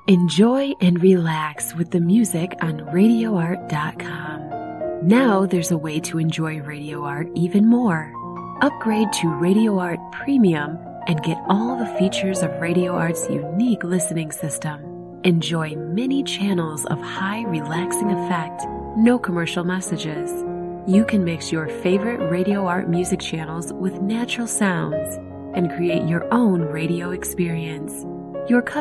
Enjoy and relax with the music on RadioArt.com. Now there's a way to enjoy Radio Art even more. Upgrade to Radio Art Premium and get all the features of Radio Art's unique listening system. Enjoy many channels of high relaxing effect, no commercial messages. You can mix your favorite Radio Art music channels with natural sounds and create your own radio experience. Your